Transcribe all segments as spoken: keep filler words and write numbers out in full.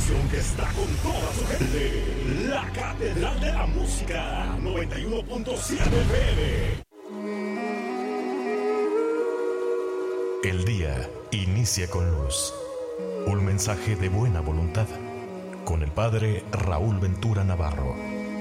estación que está con toda su gente. La Catedral de la Música, noventa y uno punto siete F M. El día inicia con luz. Un mensaje de buena voluntad. Con el Padre Raúl Ventura Navarro.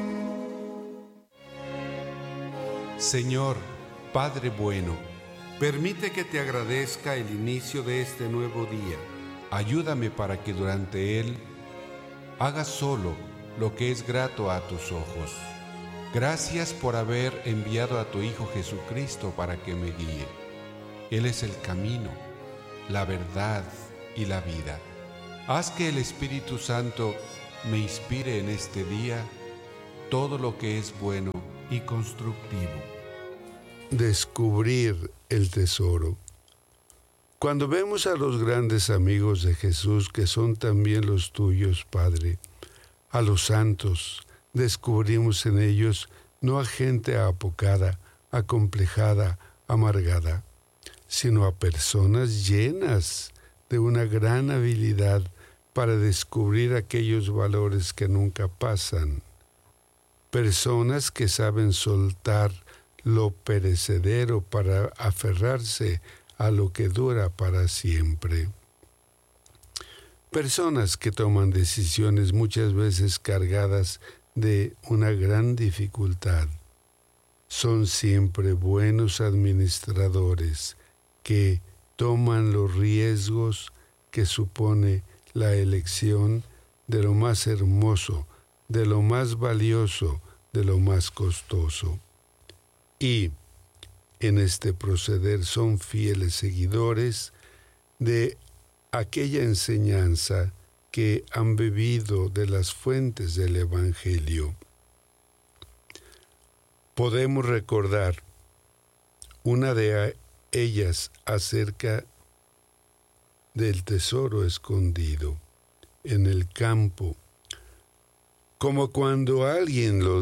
Señor, Padre bueno, permite que te agradezca el inicio de este nuevo día. Ayúdame para que durante él haga solo lo que es grato a tus ojos. Gracias por haber enviado a tu Hijo Jesucristo para que me guíe. Él es el camino, la verdad y la vida. Haz que el Espíritu Santo me inspire en este día todo lo que es bueno y constructivo. Descubrir el tesoro. Cuando vemos a los grandes amigos de Jesús, que son también los tuyos, Padre, a los santos, descubrimos en ellos no a gente apocada, acomplejada, amargada, sino a personas llenas de una gran habilidad para descubrir aquellos valores que nunca pasan. Personas que saben soltar lo perecedero para aferrarse a lo que dura para siempre. Personas que toman decisiones muchas veces cargadas de una gran dificultad. Son siempre buenos administradores que toman los riesgos que supone la elección de lo más hermoso, de lo más valioso, de lo más costoso. Y en este proceder son fieles seguidores de aquella enseñanza que han bebido de las fuentes del Evangelio. Podemos recordar una de ellas acerca del tesoro escondido en el campo, como cuando alguien lo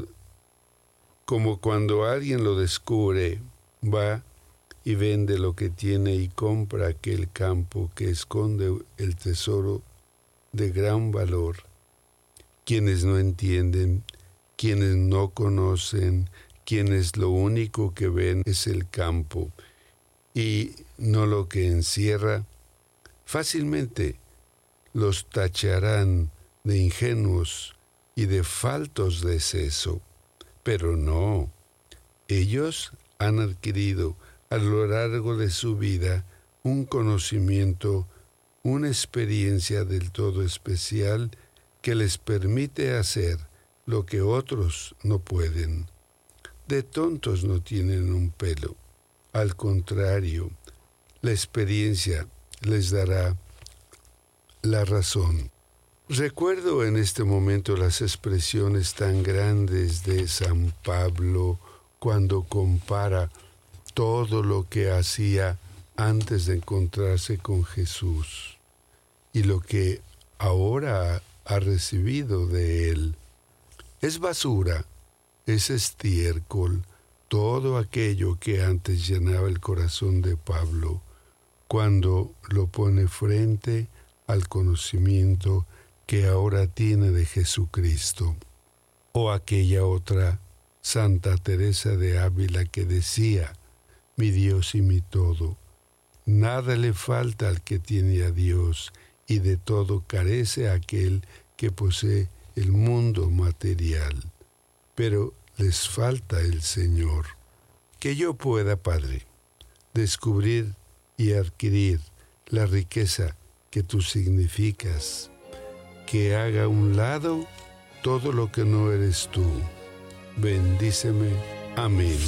como cuando alguien lo descubre, va y vende lo que tiene y compra aquel campo que esconde el tesoro de gran valor. Quienes no entienden, quienes no conocen, quienes lo único que ven es el campo y no lo que encierra, fácilmente los tacharán de ingenuos y de faltos de seso. Pero no, ellos han adquirido a lo largo de su vida un conocimiento, una experiencia del todo especial que les permite hacer lo que otros no pueden. De tontos no tienen un pelo. Al contrario, la experiencia les dará la razón. Recuerdo en este momento las expresiones tan grandes de San Pablo cuando compara todo lo que hacía antes de encontrarse con Jesús y lo que ahora ha recibido de él. Es basura, es estiércol, todo aquello que antes llenaba el corazón de Pablo cuando lo pone frente al conocimiento que ahora tiene de Jesucristo. O aquella otra Santa Teresa de Ávila que decía: mi Dios y mi todo, nada le falta al que tiene a Dios, y de todo carece aquel que posee el mundo material. Pero les falta el Señor. Que yo pueda, Padre, descubrir y adquirir la riqueza que tú significas, que haga a un lado todo lo que no eres tú. Bendíceme. Amén.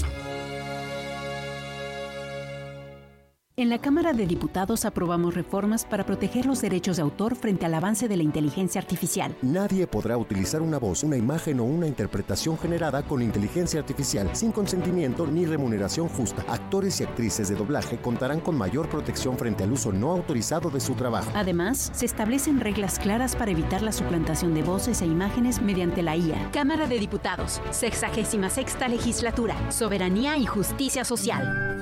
En la Cámara de Diputados aprobamos reformas para proteger los derechos de autor frente al avance de la inteligencia artificial. Nadie podrá utilizar una voz, una imagen o una interpretación generada con inteligencia artificial sin consentimiento ni remuneración justa. Actores y actrices de doblaje contarán con mayor protección frente al uso no autorizado de su trabajo. Además, se establecen reglas claras para evitar la suplantación de voces e imágenes mediante la I A. Cámara de Diputados, sexagésima sexta legislatura, Soberanía y Justicia Social.